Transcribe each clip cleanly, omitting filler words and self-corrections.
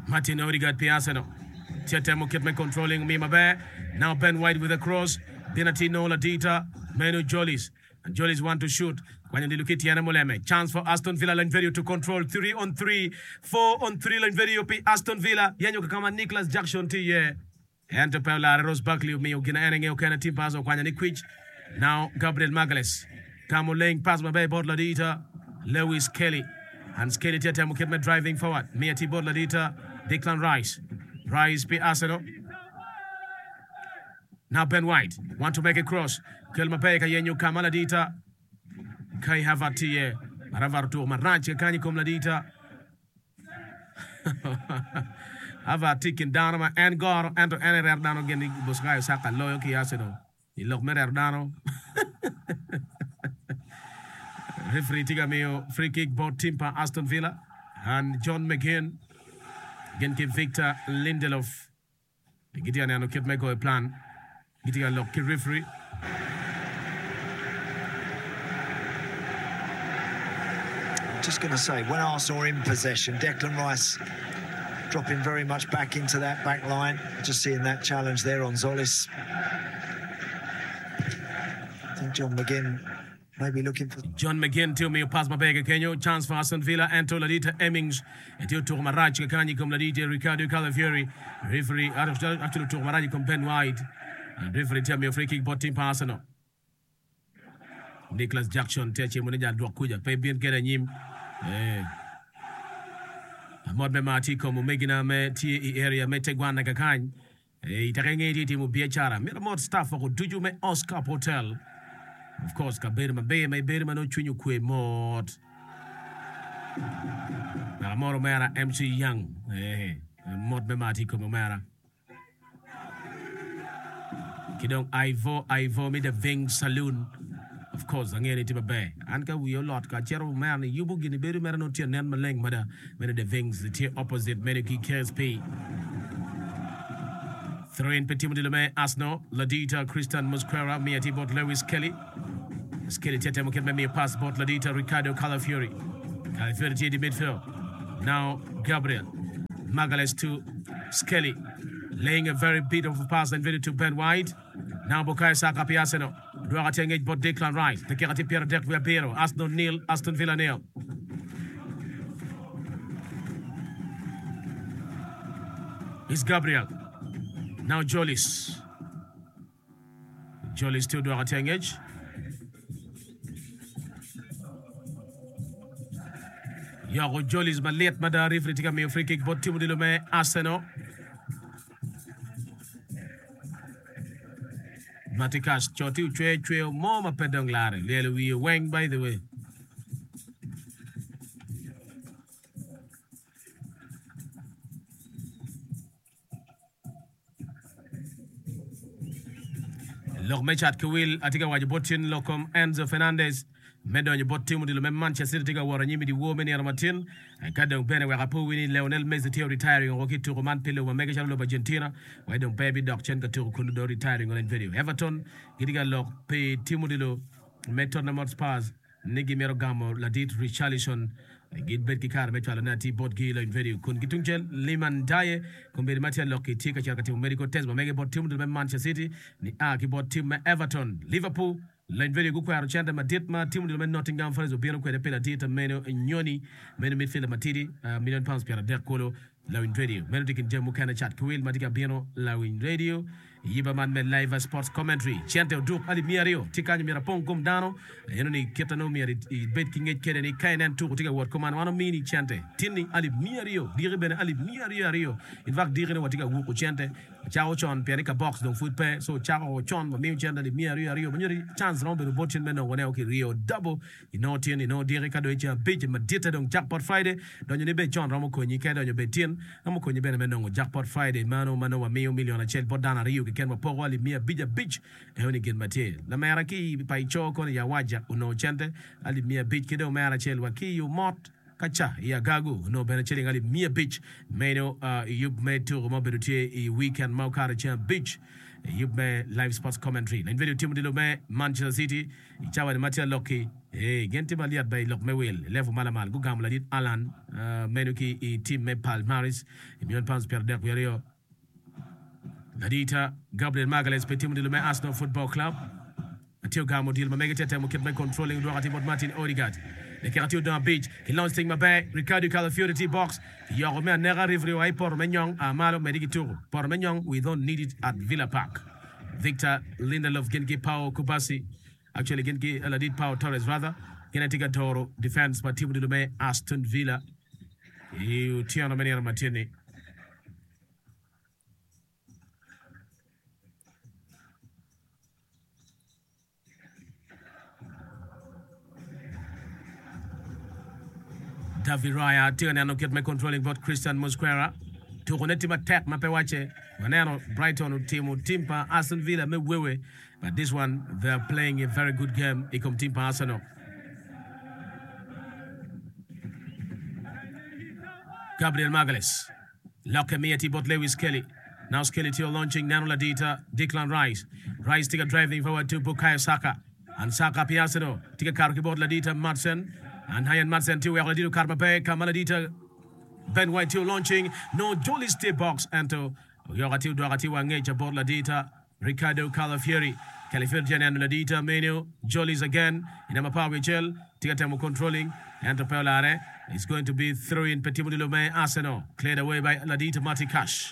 Martin Odegaard Piasano. Tietemo Kitman controlling Mimabe. Now Ben White with a cross. Binatino Ladita. Menu Jolis. And Jolis want to shoot. Kwanyandilukitiana Moleme. Chance for Aston Villa Lanverio to control 3-on-3. 4-on-3 Lanverio P. Aston Villa. Yanyo Kakama Nicholas Jackson Tiye. And to Paula Rose Buckley. Ukina Enenge Ukana Timpazo Kwanyani Quich. Now Gabriel Magalhaes. Kamo laying pass Mabe Bodladita. Lewis Kelly. And Kelly Tietemo Kitman driving forward. Miati Bodladita. Declan Rice. Rice P. Arsenal. Now Ben White. Want to make a cross. Kelma Peka Yenyu Kamaladita. Kai Havatiye. Maravartu Maranche Kani Komladita. Havatikin Danama and Gor and Erdano getting Buskai Saka Loyoki Arsenal. He look Erdano. Referee Tigameo. Free kick bought Timpa Aston Villa. And John McGinn. Again, keep Victor Lindelof. Gideon and keep make a plan. Gideon look referee. I'm just going to say, when Arsenal are in possession, Declan Rice dropping very much back into that back line. Just seeing that challenge there on Zolis. I think John McGinn maybe looking for... John McGinn to me pass my bag Kenyo. Chance for Aston Villa and Toladita Emmings. And to Marachi Kani Komladita Ricardo Calafiori. Referee actually to Marachi come Ben White. And referee tell me a free kick bought team Arsenal. Nicholas Jackson teche mwenja dwakuja. Pe bien kera nyim. Mod me mati komu megina me tie area me tegwana kakany. Itakenge iti timu biachara. Mira mod staff wako duju me Oscar Hotel. Of course, Kaberma Bay, my Berman no Chunu Kwe mod. Naramoro Mera MC Young. Mod Memati Komomera. Kidong Ivo me the Ving Saloon. Of course, I'm getting to Bay. Anka we a lot. Kachero man, you book in the Berry Merano Tian Maleng, mother, many the Vings, the tier opposite, Mediki KSP. Throw in Petit Mudilume, Asno, Ladita, Christian Musquera, Miati bot Lewis Kelly. Kelly Tietemo can make me a pass bot Ladita, Ricardo Calafiori. Calafiori to the midfield. Now Gabriel. Magalhaes to Skelly. Laying a very beautiful pass and video to Ben White. Now Bukayo Saka Piasano. Duagateng bot Declan Rice. The Kerati Pierre Dek Viapero. Aston Neil, Aston Villa Neil. It's Gabriel. Now Jolis. Jolis to Duagateng edge. Yago Jolis Malet Madari Fritika me free kick but Timo Dilume Arsenal. Matikas Choti Chwe Moma Pedong Lare. Lele we wang by the way. Lok Mechat Kawil Atika Wajibotin Lokom Enzo Fernandez. Medon bot team di le Manchester City wara nyimi di wo meni Armatin kadon bene wa rapo wini Lionel Messi tio retiring on roki to man pele wa mega chalo Argentina wa don baby doc chen ka to kundu do retiring on video Everton gidiga lok pe team di lo meton na Spurs nigi mero gamo la dit Richarlison gid bet ki kar metwala nati bot gila in video kun gitungel Liman Daye kombe matia loki tika chaka team medical test ba mega bot team di Manchester City ni ki bot team Everton Liverpool Line video go kwaro chanda maditma team di Nottingham Forest obiro kwede pela dita meno nyoni meno midfielder matidi £1,000,000 piara dekolo lawin radio meno dikin jemu kana chat kwil madiga bieno lawin radio yiba man me live sports commentary chante duk ali miario tikanya mira pongom dano eno ni ketano miari bet kinge kede ni kainen tu tiga word command wano mini chante tinni ali miario dire bene ali miario in fact dire ne watiga wuko chante chao chon pianika box don foot pe so chao chon mi chante ali miario manyori chance rombe no botchen meno wane okay rio double you know dire kado echa beje madita don jackpot friday don ne be chon romo ko nyi kede don be tin amo ko nyi bene meno jackpot friday mano wa million chel bodana rio ken mapogo ali mia bija beach eoni gen mate la mera ki paicho ko ya waja uno chente ali mia beach kido mera chel wa ki yu mot kacha ya gagu no bena cheling ali mia beach meno you made to mo berutie I weekend mau kara cha beach yub me live sports commentary na video timu dilo me Manchester City ichawa ni Matia Loki genti maliat bay lok me wel level malamal gu gam la dit Alan menuki I team me Palmaris million pounds per dek yerio Ladita Gabriel Magalhaes pe timu dilo me Arsenal Football Club Mathieu Gamo deal ma mega tete mo ket me controlling do ati Martin Odegaard le kerati dans beach qui lance ting ma bay Ricardo Calafiori box yo me nera rivri wa por menyong amalo medigi tour por menyong we don't need it at Villa Park Victor Lindelof genki Pau Kubasi actually genki Ladit Pau Torres rather genetiga toro defense pa timu dilo me Aston Villa you tiano menera Martini David Raya tingana get me controlling but Christian Mosquera to connect him attack mape wache maneno Brighton team pa Aston Villa me wewe but this one they're playing a very good game ikom team pa Arsenal Gabriel Magalhaes Lokemiati but Lewis Kelly now Kelly to launching Nano Ladita Declan Rice take a driving forward to Bukayo Saka and Saka Piasano take a car keyboard Ladita Madsen and Hyan Madsen to Ladito Karmape Kamaladita Ben White to launching no Jolly stay box and to Yorati Dorati Wangeja board Ladita Ricardo Calafiori and Ladita Menu Jolly's again in Amapa Wichel Tigatamo controlling and to Pelare is going to be through in Petit Lome Arsenal cleared away by Ladita Matikash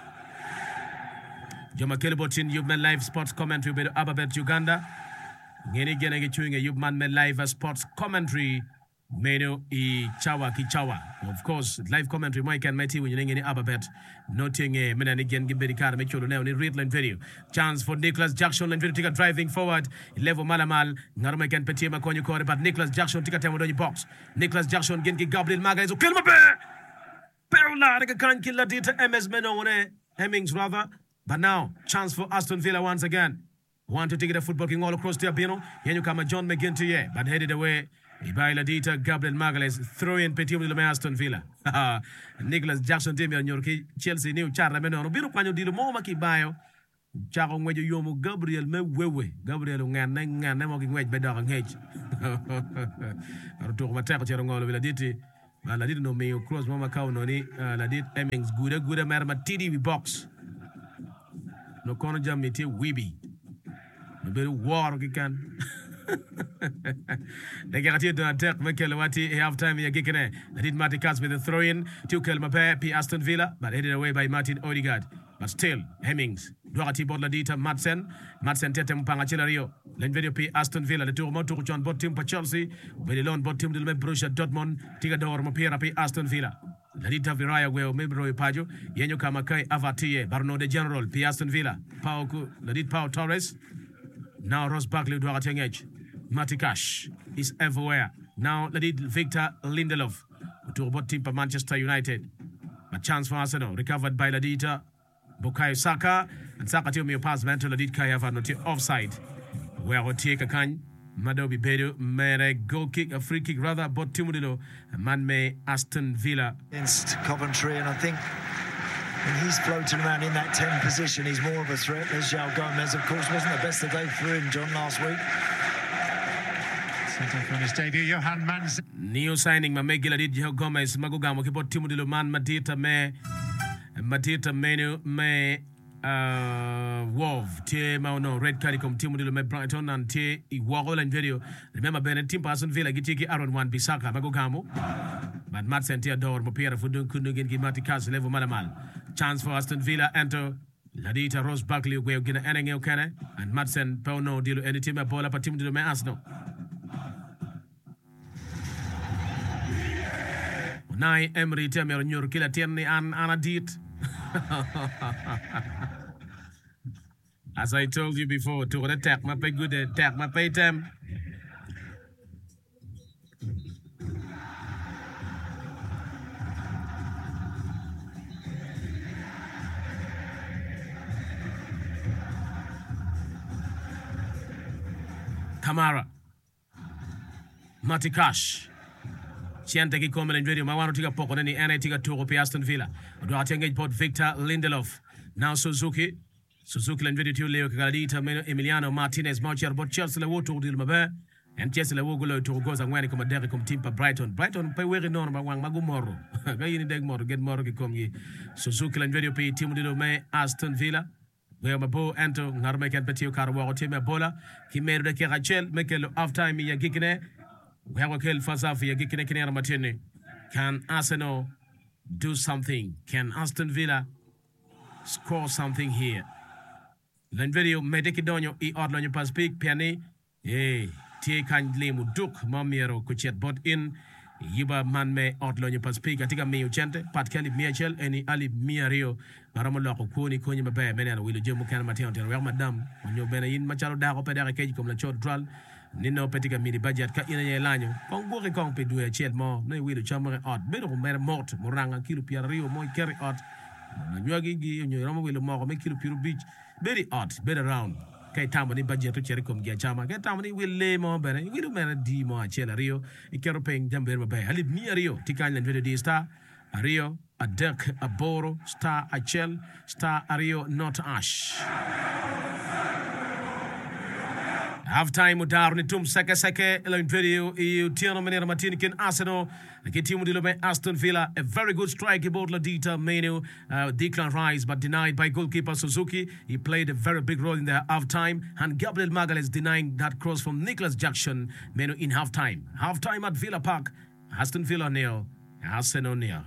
Joma Kelebotin Yubman Live Sports Commentary with Ababet Uganda Ngeni Genegi chewing a Yubman Live Sports Commentary Meno I Chawa Kichawa. Of course, live commentary Mike and Matty when you're any Ababet. Noting a minute again, give the car, make sure to now in read line video. Chance for Nicholas Jackson and Vitica driving forward. Level Malamal, Narma can Petima Konyu Kore, but Nicholas Jackson take a time on the box. Nicholas Jackson Genki Gabriel Magalhaes, kill my bear! Perla, the can't kill Ladita MS Menone, Hemmings rather. But now, chance for Aston Villa once again. Want to take the football king all across the Abino. Here you come a John McGinty, but headed away. By Ladita Gabriel Magalhaes throw in Petit Lome Aston Villa. Nicholas Jackson Timmy on your Chelsea new Charla Meno. Biro Pano Dilo Maki Bio. Charo Wedge Yomo Gabriel Mewewe. Gabriel Ngan Nemoking Wedge Bedar and Hedge. To Matako Cherongolo Villaditi. Ladit no me cross Mama Kaunoni. Ladit Emmings good Merma TD box. No corner jam miti Weeby. No very war can. They get to attack Mekelawati half time here Gikene. They did Matikas with a throw in to Kelmape, P. Aston Villa, but headed away by Martin Odegaard. But still, Hemmings, Dorati Bodladita, Madsen Tetem Pangachilario, Lenvedio P. Aston Villa, the two Motu John Bottim for Chelsea, Bedilon Bottim Dilme Borussia Dortmund, Tigador Mopera P. Aston Villa. Ladita Viraya Weo Membro Pajo, Yenyo Kamakai Avatie, Barno de General, P. Aston Villa, Ladit Pau Torres. Now Ross Barkley Duarte Edge. Matikash is everywhere. Now let it Victor Lindelof to robot team for Manchester United. A chance for Arsenal recovered by Ladita Bukayo Saka and Saka to me pass man to Ladit Kayava not offside. Where will take a can Madobi Bedu mere goal kick a free kick rather but Timudilo man may Aston Villa against Coventry, and I think when he's floating around in that 10 position he's more of a threat. As João Gomez of course wasn't the best that they threw him John last week. On his debut, Johan Manz. New signing Mamegila did João Gomez Magugamo Kipo Timudilo man Matita Menu me Wolf T Mauno Red Caricom Timudilo me Brighton and T Iwagol and video. Remember Bennett Tim Person Villa Gitiki Aaron Wan Bisaka Magugamo. But Madsen Theodore Mopera Fudun Kundugin Matikas level Malamal. Chance for Aston Villa enter Ladita Rose Barkley where Gina Enengel Kane and Madsen Pauno Dilo any team Bola Patimudilo me Arsenal. Nai Emery Temer Nur Kila Tierney and Anadit. As I told you before, to attack my pay good attack my pay them. Kamara Matikash Chiante ki come in video. Mawano tiga poko nani ene tiga turo pi Aston Villa. Do atengage pot Victor Lindelof. Now Suzuki. Suzuki len video leo kagalita Emiliano Martinez Maucher bot Chelsea le woto dil mabe en Chelsea le wogulo to goza ngwani ko madere kom timpa Brighton pe weri non ba wang magumoro ga yini deg moro get moro ki kom yi Suzuki len video pe timu dilo me Aston Villa we mabo ento ngarme ken petio karwo time bola ki meru de Rachel mekelo half time ya gikine we have kel fasafi ya gikine kinera matene. Can Arsenal do something? Can Aston Villa score something here? Len video medeki donyo I odlo nyo pas pik piani tie kanjli mu duk mamiero kuchet bot in yiba man me odlo nyo pas pik atika mi uchente pat kelly miachel eni ali miario baramo loko kuni konyi mabe menena wilo jemu kana mateo tero yak madam onyo bena yin machalo dako pedere keji kom la chod dral nino petika mini budget ka ina yelanyo kong buki kong pe duwe chet mo ne wilo chamare od bedo ko mere mort moranga kilo piario mo carry od nyogi gi onyo ramo wilo mo me kilo piru beach very odd, very round. Kay tamo ni budget to cherry kom gia chama. Kay tamo ni will lay mo bene. We do mena di mo achela Rio. Ikero peng jamber mabe. Halib mi Rio. Tikan len video di star. A Rio, a Dirk, a Boro, star Achel, star Rio, not Ash. Half time udar ni tum seke len video I tiano menera matini ken Arsenal. Ki timu dilo me Aston Villa, a very good strike about Ladita Menu, Declan Rice, but denied by goalkeeper Suzuki. He played a very big role in the half time, and Gabriel Magalhaes denying that cross from Nicholas Jackson Menu in half time. Half time at Villa Park, Aston Villa nil, Arsenal nil.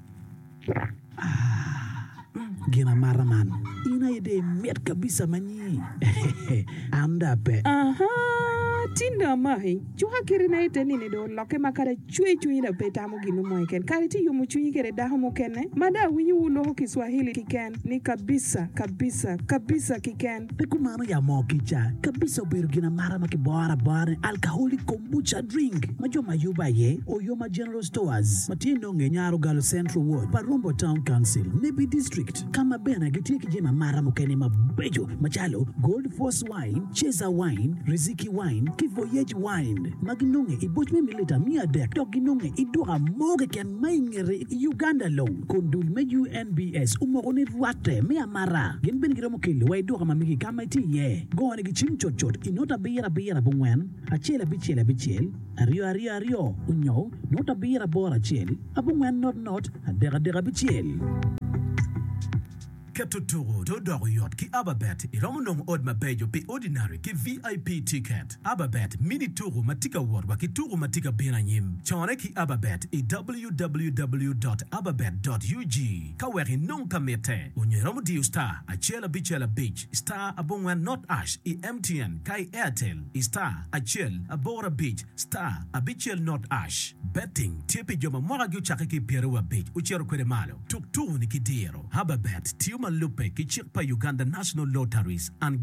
Gina maraman ina ide met kabisa manyi anda pe tinda mahi chuha kirina ite nini do loke makara chui na peta mo ginu mo ken kariti yumu chui kere da mo ken mada winyi ulo ho Kiswahili kiken ni kabisa kiken pekumano ya mo kicha kabisa beru gina marama ki bora alcoholic kombucha drink majo mayuba ye Oyoma General Stores matino ngenyaro Galo Central Ward Parombo Town Council Nebi District kama bena gitie kijema marama kene mabejo machalo Gold Force Wine Cheza Wine Riziki Wine Kivoyage Wine maginonge ibochme milita mia dek doginonge idura moge ken maingere Uganda long kondul me UNBS umogone ruate me amara gen ben giramo kili way do kama migi kama ti ye go ne gichim chot inota bira bungwen achela bichel ario unyo nota bira bora chel abungwen not adera bichel Ketuturu to Doriot ki Ababet Iromonong Od Mabejo be ordinary ki VIP ticket Ababet mini turu matika ward wa ki turu matika benanyim chone ki Ababet www.ababet.ug kaweri non kamete unyeromo diu star achela bichela beach star abongwan not ash MTN kai Airtel star achel abora beach star abichel not ash betting tipi joma mora gyu chakiki pierwa beach uchero kwere malo tuk turu ni kidero Ababet Tiuma Lupe ki chikpa Uganda National Lotteries and